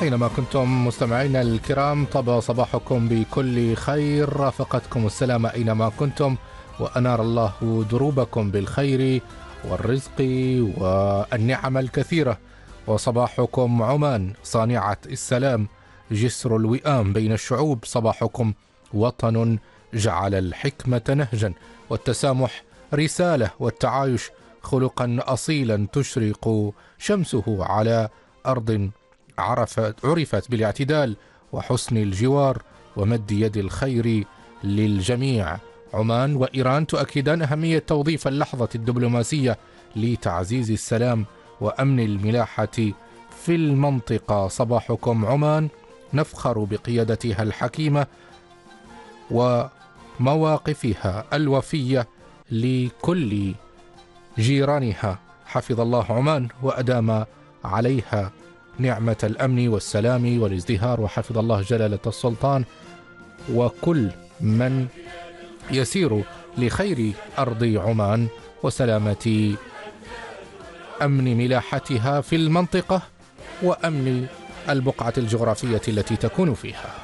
أينما كنتم مستمعينا الكرام، طاب صباحكم بكل خير، رافقتكم السلام أينما كنتم، وأنار الله دروبكم بالخير والرزق والنعم الكثيرة. وصباحكم عمان صانعة السلام، جسر الوئام بين الشعوب. صباحكم وطن جعل الحكمة نهجا والتسامح رسالة والتعايش خلقا أصيلا تشرق شمسه على أرض عرفت بالاعتدال وحسن الجوار ومد يد الخير للجميع. عمان وإيران تؤكدان أهمية توظيف اللحظة الدبلوماسية لتعزيز السلام وأمن الملاحة في المنطقة. صباحكم عمان نفخر بقيادتها الحكيمة ومواقفها الوفية لكل جيرانها. حفظ الله عمان وأدام عليها نعمة الأمن والسلام والازدهار، وحفظ الله جلالة السلطان وكل من يسير لخير أرض عمان وسلامة أمن ملاحتها في المنطقة وأمن البقعة الجغرافية التي تكون فيها.